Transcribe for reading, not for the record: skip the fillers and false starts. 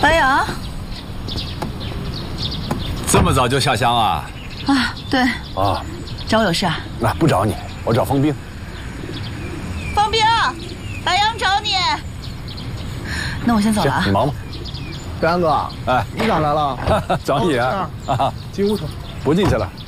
白杨。 这么早就下乡啊？ 啊，对。 啊， 找我有事啊？ 那不找你，我找方兵。 方兵，白杨找你。那我先走了啊。 你忙吧。 白杨哥， 哎， 你咋来了？ 找你啊！啊， 进屋说。 不进去了。